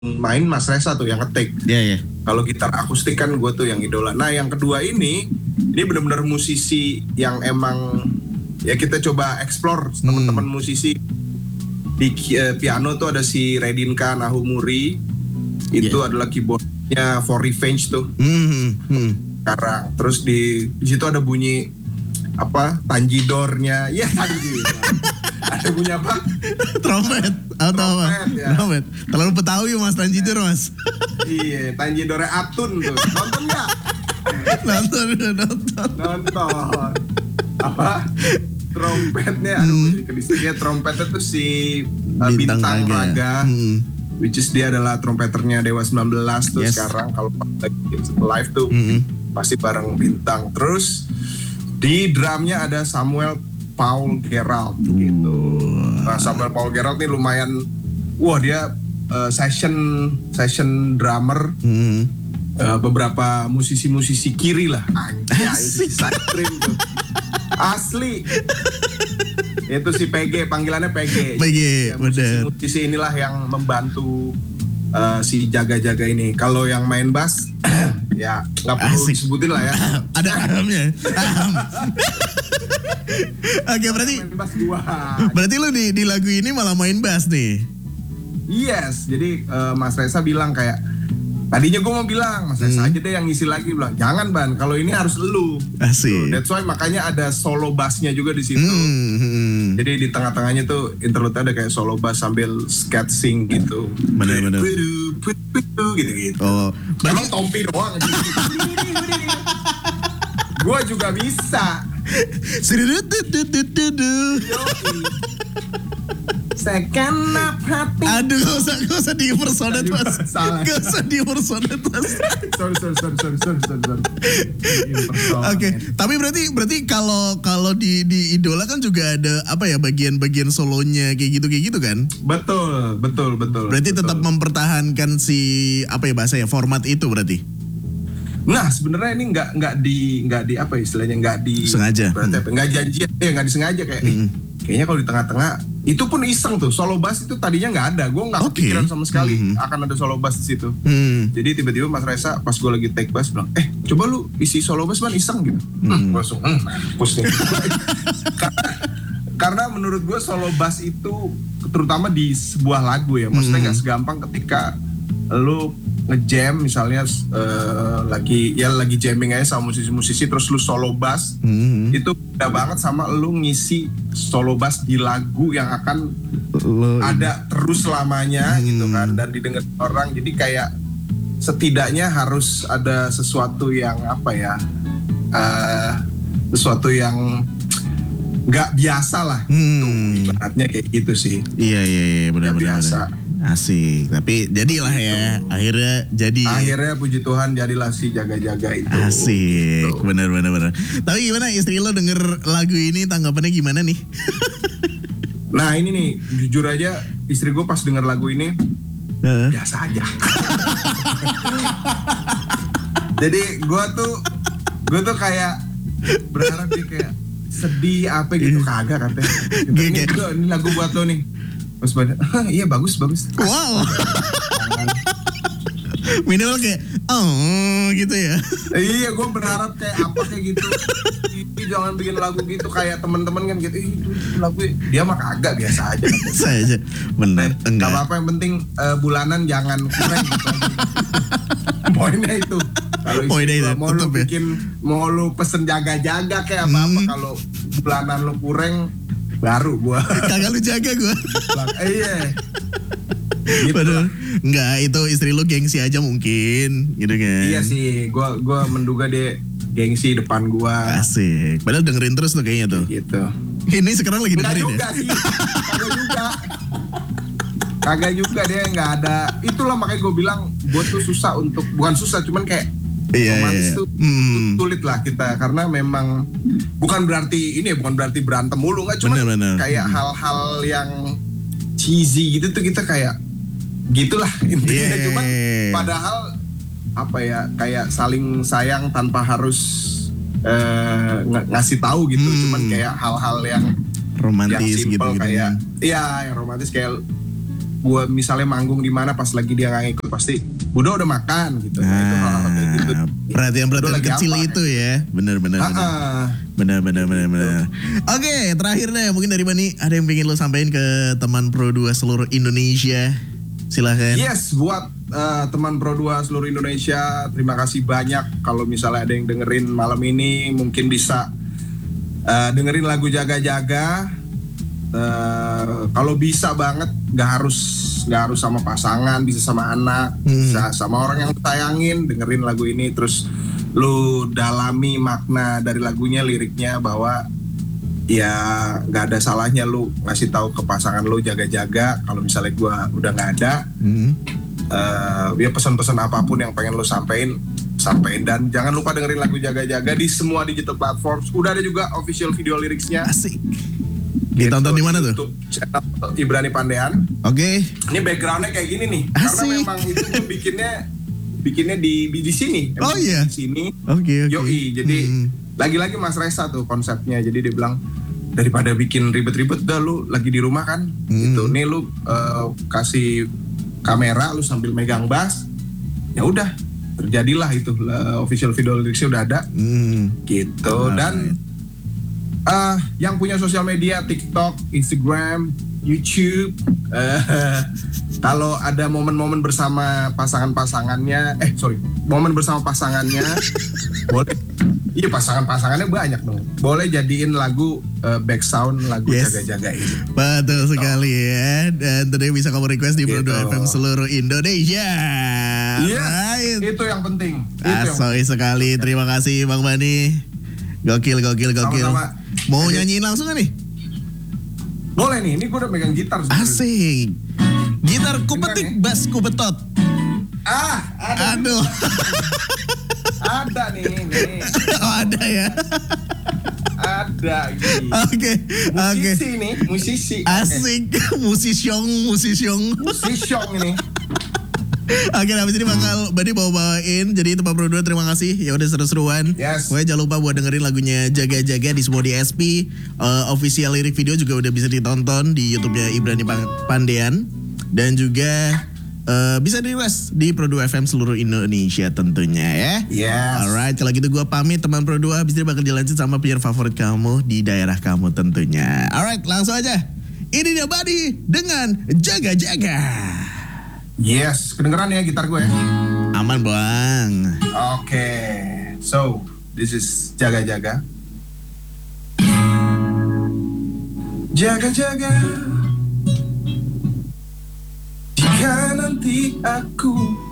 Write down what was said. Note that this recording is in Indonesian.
main Mas Reza tuh yang ngetik. Iya. Kalau gitar akustik kan gue tuh yang idola. Nah yang kedua ini benar-benar musisi yang emang ya kita coba explore teman-teman musisi. Di piano tuh ada si Redinka Nahumuri, itu adalah keyboardnya For Revenge tuh. Sekarang terus di situ ada bunyi apa tanjidornya, ya tanjidor. Ada bunyi apa? Trompet atau apa? Ya. Trompet. Terlalu Betawi Mas Tanjidor Mas. Iya, tanjidornya Atun tuh. Nonton nggak? Nonton. Apa? Trompetnya, kedisinya trompetnya tuh si Bintang Raga. Which is dia adalah trompeternya Dewa 19 tuh. Sekarang kalau lagi live tuh pasti bareng Bintang. Terus di drumnya ada Samuel Paul Gerald gitu. Nah, Samuel Paul Gerald nih lumayan, wah dia session drummer. Beberapa musisi-musisi kiri lah. Anjay, tuh. Asli. Itu si PG, panggilannya PG. Ya, musisi inilah yang membantu si jaga-jaga ini. Kalau yang main bass ya nggak perlu disebutin lah ya. Ada ahamnya. Oke, berarti lu di lagu ini malah main bass nih. Yes, jadi Mas Reza bilang kayak, tadinya gue mau bilang Mas Reza aja deh yang ngisi lagi, bilang jangan Ban, kalau ini harus lu. Asik. That's why makanya ada solo bassnya juga di situ. Jadi di tengah-tengahnya tuh interlude ada kayak solo bass sambil sketching gitu. Bener. Gitu. Oh, emang Tompi doang. Gue juga bisa. Segenap hati. Aduh, gak usah di-impersonate Mas. Gak usah di-impersonate Mas. Sorry. Oke, tapi berarti kalau di Idola kan juga ada apa ya, bagian-bagian solonya kayak gitu kan? Betul. Berarti tetap mempertahankan si apa ya bahasanya, format itu berarti. Nah sebenarnya ini nggak di apa istilahnya, nggak di sengaja, nggak janjian, nggak disengaja kayak kayaknya kalau di tengah-tengah itu pun iseng tuh, solo bass itu tadinya nggak ada, gue nggak kepikiran sama sekali akan ada solo bass di situ. Jadi tiba-tiba Mas Reza pas gue lagi take bass bilang, coba lu isi solo bass Man, iseng gitu. Langsung mampus nih. Karena menurut gue solo bass itu terutama di sebuah lagu ya, maksudnya nggak segampang ketika lu ngejam misalnya lagi jamming aja sama musisi-musisi terus lu solo bass. Itu beda banget sama lu ngisi solo bass di lagu yang akan ada terus selamanya gitu kan, dan didengar orang. Jadi kayak setidaknya harus ada sesuatu yang apa ya, sesuatu yang nggak biasa lah. Ibaratnya kayak gitu sih. Iya benar. Biasa. Asik, tapi jadilah ya, akhirnya puji Tuhan jadilah si jaga-jaga itu. Asik, gitu. Bener. Tapi gimana istri lo denger lagu ini, tanggapannya gimana nih? Nah ini nih, jujur aja istri gue pas denger lagu ini biasa aja. Jadi gue tuh kayak berharap dia kayak sedih apa gitu, kagak katanya. Ini lagu buat lo nih. Terus iya bagus. Wow. Minimal kayak gitu ya. Iya, gue berharap kayak apa kayak gitu. Jangan bikin lagu gitu kayak teman-teman kan gitu. Itu lagu dia mah kagak, biasa aja. Biasa aja. Bener. Enggak apa-apa, yang penting bulanan jangan kurang gitu. Poinnya itu. Kalau mau lu bikin, mau lu pesen jaga-jaga kayak apa-apa, kalau bulanan lu kurang baru gua kagak lu jaga gua. Iya gitu. Padahal enggak, itu istri lu gengsi aja mungkin gitu kan. Iya sih, gua menduga dia gengsi depan gua. Asik, padahal dengerin terus tuh kayaknya tuh gitu. Ini sekarang lagi dengerin juga ya? Sih. Kagak juga dia nggak ada. Itulah makanya gue bilang gue tuh susah untuk, bukan susah, cuman kayak romantis tuh sulit lah kita, karena memang bukan berarti berantem mulu, nggak, cuma kayak hal-hal yang cheesy gitu tuh kita kayak gitulah intinya. Cuman padahal apa ya, kayak saling sayang tanpa harus ngasih tahu gitu. Cuman kayak hal-hal yang romantis yang simple, gitu kayak yang romantis, kayak gua misalnya manggung di mana pas lagi dia nggak ngikut pasti Budo udah makan gitu. Nah, itu hal-hal kayak gitu. Perhatian-perhatian Budo kecil lagi itu ya. Bener. Oke, terakhir deh mungkin dari Bani ada yang pengen lo sampaikan ke teman Pro 2 seluruh Indonesia. Silahkan. Yes, buat teman Pro 2 seluruh Indonesia, terima kasih banyak. Kalau misalnya ada yang dengerin malam ini, mungkin bisa dengerin lagu Jaga-Jaga. Kalau bisa banget, nggak harus sama pasangan, bisa sama anak, bisa sama orang yang sayangin, dengerin lagu ini. Terus lu dalami makna dari lagunya, liriknya, bahwa ya nggak ada salahnya lu ngasih tahu ke pasangan lu jaga-jaga kalau misalnya gua udah nggak ada. Ya pesan-pesan apapun yang pengen lu sampein, dan jangan lupa dengerin lagu Jaga-Jaga di semua digital platform. Udah ada juga official video liriknya. Asik. Ditonton di mana tuh? YouTube channel Ibrani Pandean. Oke. Ini backgroundnya kayak gini nih. Asik. Karena memang itu gue bikinnya di sini. Oh iya. Di sini. Oke. Yoi. Jadi lagi-lagi Mas Resa tuh konsepnya. Jadi dia bilang daripada bikin ribet-ribet, dah lu lagi di rumah kan. Gitu. Nih lu kasih kamera, lu sambil megang bass. Ya udah, terjadilah itu official video liriknya udah ada. Gitu. Dan yang punya sosial media, TikTok, Instagram, YouTube, kalau ada momen-momen bersama pasangannya, momen bersama pasangannya, boleh. Iya, pasangannya banyak dong. Boleh jadiin lagu back sound lagu Jaga-Jaga ini. Betul sekali ya. Dan tentunya bisa kamu request di Pro 2 Gitu. FM seluruh Indonesia. Iya, Right. itu yang penting. Asoy sekali. Terima kasih Bang Bani. Gokil. Sama-sama. Mau nyanyiin langsung gak nih? Boleh nih, ini gue udah megang gitar sebenarnya. Asik. Gitar kupetik, bass kubetot. Ada. Aduh. Ada nih. Oh, ada ya. Ada ini. Oke. Musisi nih, musisi. Asik. Musisyong. Musisiong ini. Oke, habis ini bakal Bani bawa-bawain. Jadi tempat Pro 2 terima kasih. Ya udah seru-seruan. Yes. Pokoknya jangan lupa buat dengerin lagunya Jaga-Jaga di semua DSP. Official lirik video juga udah bisa ditonton di YouTube-nya Ibrani Pandean. Dan juga bisa di-request di Pro 2 FM seluruh Indonesia tentunya ya. Yes. Alright, kalau gitu gue pamit teman Pro 2. Habis ini bakal dilanjut sama penyiar favorit kamu di daerah kamu tentunya. Alright, langsung aja. Ini dia Bani dengan Jaga-Jaga. Yes, kedengeran ya gitar gue ya? Aman bang. Oke, so this is Jaga-Jaga. Jaga-jaga, jika nanti aku